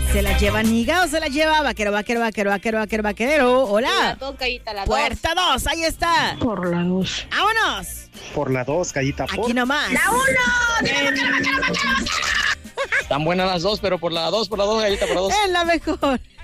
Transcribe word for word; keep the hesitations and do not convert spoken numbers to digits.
¿Se la lleva Niga o se la lleva vaquero, vaquero, vaquero, vaquero, vaquero, vaquero? Hola. La dos, Gallita, la dos. Puerta dos, ahí está. Por la dos. ¡Vámonos! Por la dos, Gallita. Por... Aquí nomás. ¡La uno! En... Están buenas las dos, pero por la dos, por la dos, Gallita, por la dos. Es la mejor.